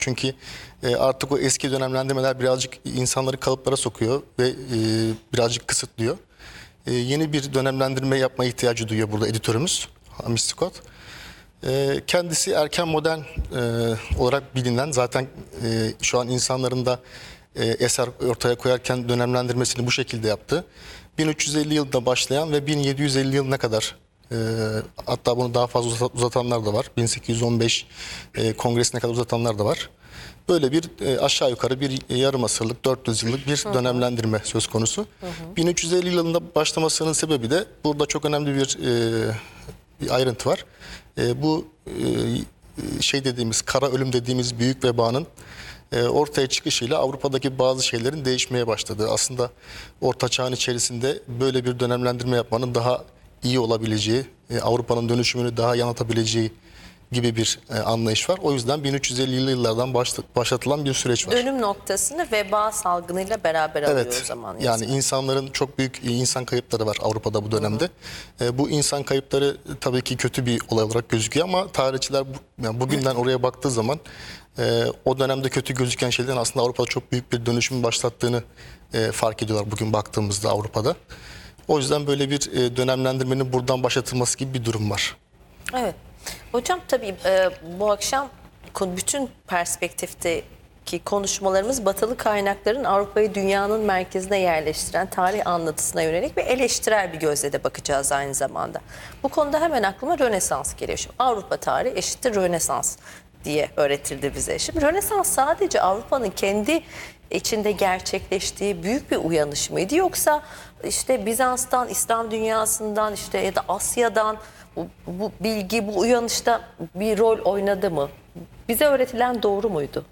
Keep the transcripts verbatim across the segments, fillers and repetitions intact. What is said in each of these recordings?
Çünkü e, artık o eski dönemlendirmeler birazcık insanları kalıplara sokuyor ve e, birazcık kısıtlıyor. E, yeni bir dönemlendirme yapmaya ihtiyacı duyuyor burada editörümüz Hamis Scott. E, kendisi erken modern e, olarak bilinen, zaten e, şu an insanların da e, eser ortaya koyarken dönemlendirmesini bu şekilde yaptı. bin üç yüz elli yılında başlayan ve bin yedi yüz elli yılına kadar, e, hatta bunu daha fazla uzatanlar da var. bin sekiz yüz on beş e, kongresine kadar uzatanlar da var. Böyle bir e, aşağı yukarı bir yarım asırlık, dört yüz yıllık bir hı. dönemlendirme söz konusu. Hı hı. bin üç yüz elli yılında başlamasının sebebi de burada çok önemli bir, e, bir ayrıntı var. E, bu e, şey dediğimiz, kara ölüm dediğimiz büyük vebanın e, ortaya çıkışıyla Avrupa'daki bazı şeylerin değişmeye başladığı. Aslında Orta Çağ'ın içerisinde böyle bir dönemlendirme yapmanın daha iyi olabileceği, e, Avrupa'nın dönüşümünü daha yanıtabileceği gibi bir e, anlayış var. O yüzden bin üç yüz elli yıllardan başlatılan bir süreç var. Dönüm noktasını veba salgınıyla beraber alıyor evet, o zaman. Yani insanların çok büyük insan kayıpları var Avrupa'da bu dönemde. Hı hı. E, bu insan kayıpları tabii ki kötü bir olay olarak gözüküyor ama tarihçiler bu, yani bugünden oraya baktığı zaman e, o dönemde kötü gözüken şeylerin aslında Avrupa'da çok büyük bir dönüşüm başlattığını e, fark ediyorlar bugün baktığımızda Avrupa'da. O yüzden böyle bir e, dönemlendirmenin buradan başlatılması gibi bir durum var. Evet. Hocam tabii e, bu akşam bütün perspektifteki konuşmalarımız batılı kaynakların Avrupa'yı dünyanın merkezine yerleştiren tarih anlatısına yönelik ve eleştirel bir gözle de bakacağız aynı zamanda. Bu konuda hemen aklıma Rönesans geliyor. Şimdi Avrupa tarihi eşittir Rönesans diye öğretildi bize. Şimdi Rönesans sadece Avrupa'nın kendi içinde gerçekleştiği büyük bir uyanış mıydı? Yoksa işte Bizans'tan, İslam dünyasından, işte ya da Asya'dan bu, bu bilgi, bu uyanışta bir rol oynadı mı? Bize öğretilen doğru muydu?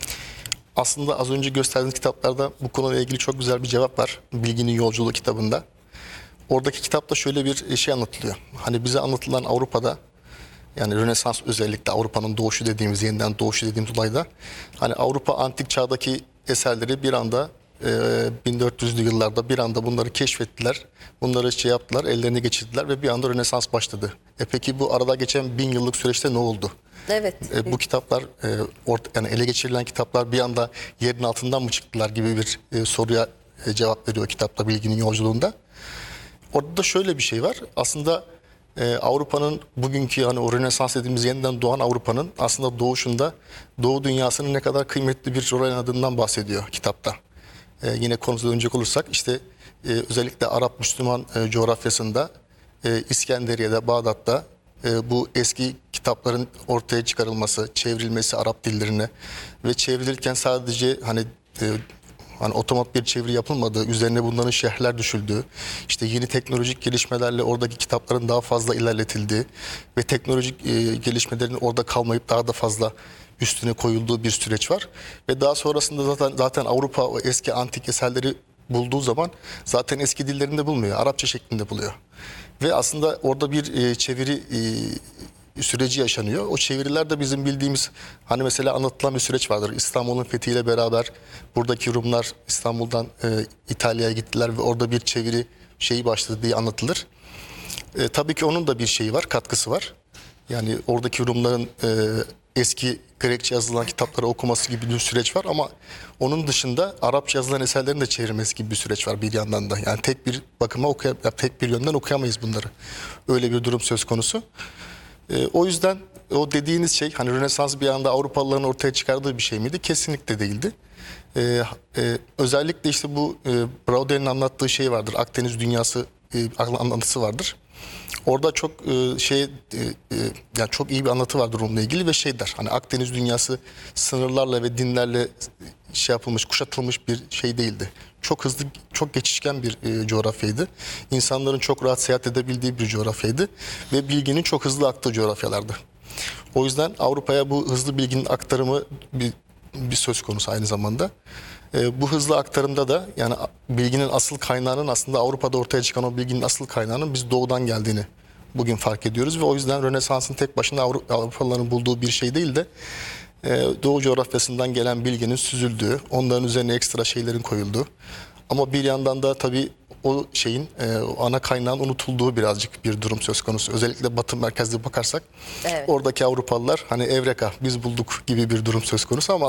Aslında az önce gösterdiğiniz kitaplarda bu konuyla ilgili çok güzel bir cevap var. Bilginin Yolculuğu kitabında. Oradaki kitapta şöyle bir şey anlatılıyor. Hani bize anlatılan Avrupa'da, yani Rönesans özellikle Avrupa'nın doğuşu dediğimiz, yeniden doğuşu dediğimiz olayda, hani Avrupa antik çağdaki eserleri bir anda e, bin dört yüzlü yıllarda bir anda bunları keşfettiler. Bunları şey yaptılar, ellerine geçirdiler ve bir anda Rönesans başladı. E peki bu arada geçen bin yıllık süreçte ne oldu? Evet. E, bu kitaplar, e, orta, yani ele geçirilen kitaplar bir anda yerin altından mı çıktılar gibi bir e, soruya e, cevap veriyor kitapta Bilginin Yolculuğunda. Orada da şöyle bir şey var. Aslında e, Avrupa'nın bugünkü, hani o Rönesans dediğimiz yeniden doğan Avrupa'nın aslında doğuşunda Doğu dünyasının ne kadar kıymetli bir rol oynadığından bahsediyor kitapta. E, yine konumuza dönecek olursak işte e, özellikle Arap-Müslüman e, coğrafyasında, e, İskenderiye'de, Bağdat'ta e, bu eski kitapların ortaya çıkarılması, çevrilmesi Arap dillerine ve çevrilirken sadece hani e, hani otomat bir çeviri yapılmadığı, üzerine bunların şerhler düşüldüğü, işte yeni teknolojik gelişmelerle oradaki kitapların daha fazla ilerletildiği ve teknolojik e, gelişmelerin orada kalmayıp daha da fazla üstüne koyulduğu bir süreç var. Ve daha sonrasında zaten zaten Avrupa o eski antik eserleri bulduğu zaman zaten eski dillerinde bulmuyor, Arapça şeklinde buluyor. Ve aslında orada bir e, çeviri e, süreci yaşanıyor. O çeviriler de bizim bildiğimiz, hani mesela anlatılan bir süreç vardır. İstanbul'un fethiyle beraber buradaki Rumlar İstanbul'dan e, İtalya'ya gittiler ve orada bir çeviri şeyi başladı diye anlatılır. E, tabii ki onun da bir şeyi var, katkısı var. Yani oradaki Rumların e, eski Grekçe yazılan kitapları okuması gibi bir süreç var ama onun dışında Arapça yazılan eserlerin de çevirmesi gibi bir süreç var bir yandan da. Yani tek bir bakıma okuyam, tek bir yönden okuyamayız bunları. Öyle bir durum söz konusu. E, o yüzden o dediğiniz şey, hani Rönesans bir anda Avrupalıların ortaya çıkardığı bir şey miydi? Kesinlikle değildi. E, e, özellikle işte bu e, Braudel'in anlattığı şey vardır. Akdeniz dünyası e, anlatısı vardır. Orada çok e, şey e, e, yani çok iyi bir anlatı vardır onunla ilgili ve şey der. Hani Akdeniz dünyası sınırlarla ve dinlerle şey yapılmış, kuşatılmış bir şey değildi. Çok hızlı, çok geçişken bir e, coğrafyaydı. İnsanların çok rahat seyahat edebildiği bir coğrafyaydı ve bilginin çok hızlı aktığı coğrafyalardı. O yüzden Avrupa'ya bu hızlı bilginin aktarımı bir, bir söz konusu aynı zamanda. E, bu hızlı aktarımda da yani bilginin asıl kaynağının, aslında Avrupa'da ortaya çıkan o bilginin asıl kaynağının biz doğudan geldiğini bugün fark ediyoruz ve o yüzden Rönesans'ın tek başına Avrupa, Avrupalıların bulduğu bir şey değil de e, Doğu coğrafyasından gelen bilginin süzüldüğü, onların üzerine ekstra şeylerin koyulduğu. Ama bir yandan da tabii o şeyin e, o ana kaynağın unutulduğu birazcık bir durum söz konusu. Özellikle Batı merkezli bakarsak Evet. oradaki Avrupalılar hani evreka biz bulduk gibi bir durum söz konusu ama